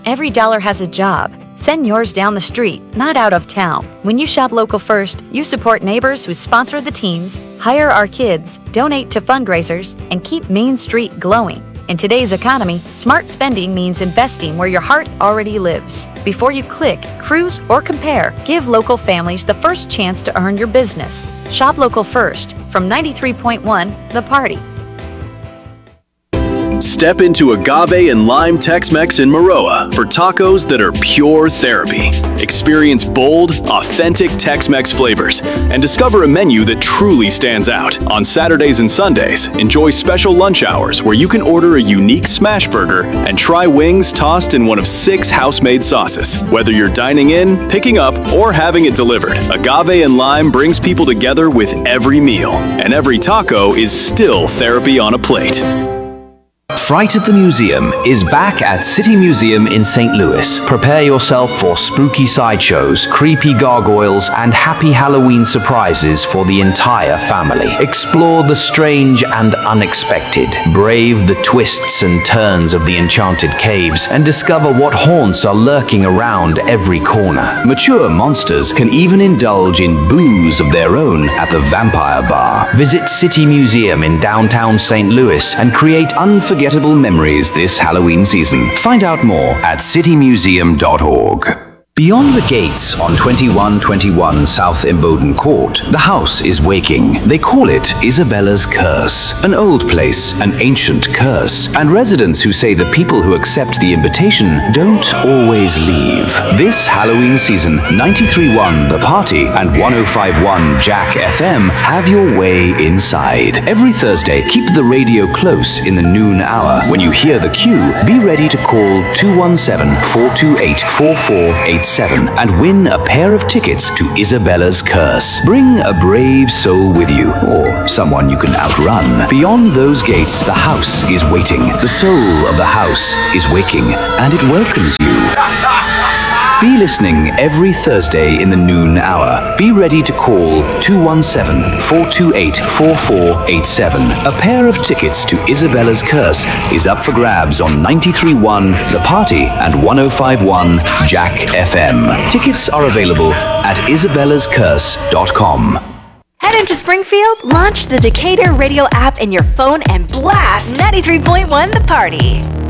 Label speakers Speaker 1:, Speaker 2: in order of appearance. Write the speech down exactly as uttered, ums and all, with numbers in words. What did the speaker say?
Speaker 1: Every dollar has a job. Send yours down the street, not out of town. When you shop local first, you support neighbors who sponsor the teams, hire our kids, donate to fundraisers, and keep Main Street glowing. In today's economy, smart spending means investing where your heart already lives. Before you click, cruise, or compare, give local families the first chance to earn your business. Shop local first. From ninety-three point one, The Party.
Speaker 2: Step into Agave and Lime Tex-Mex in Maroa for tacos that are pure therapy. Experience bold, authentic Tex-Mex flavors and discover a menu that truly stands out. On Saturdays and Sundays, enjoy special lunch hours where you can order a unique smash burger and try wings tossed in one of six house-made sauces. Whether you're dining in, picking up, or having it delivered, Agave and Lime brings people together with every meal, and every taco is still therapy on a plate.
Speaker 3: Fright at the Museum is back at City Museum in Saint Louis. Prepare yourself for spooky sideshows, creepy gargoyles, and happy Halloween surprises for the entire family. Explore the strange and unexpected. Brave the twists and turns of the enchanted caves and discover what haunts are lurking around every corner. Mature monsters can even indulge in booze of their own at the Vampire Bar. Visit City Museum in downtown Saint Louis and create unforgettable memories this Halloween season. Find out more at city museum dot org. Beyond the gates on twenty-one twenty-one South Imboden Court, the house is waking. They call it Isabella's Curse. An old place, an ancient curse, and residents who say the people who accept the invitation don't always leave. This Halloween season, ninety-three point one The Party and one oh five point one Jack F M have your way inside. Every Thursday, keep the radio close in the noon hour. When you hear the cue, be ready to call two one seven, four two eight, four four eight seven and win a pair of tickets to Isabella's Curse. Bring a brave soul with you, or someone you can outrun. Beyond those gates, the house is waiting. The soul of the house is waking, and it welcomes you. Be listening every Thursday in the noon hour. Be ready to call two one seven, four two eight, four four eight seven. A pair of tickets to Isabella's Curse is up for grabs on ninety-three point one The Party and one oh five point one Jack F M. Tickets are available at isabellas curse dot com.
Speaker 4: Head into Springfield, launch the Decatur radio app in your phone and blast ninety-three point one The Party.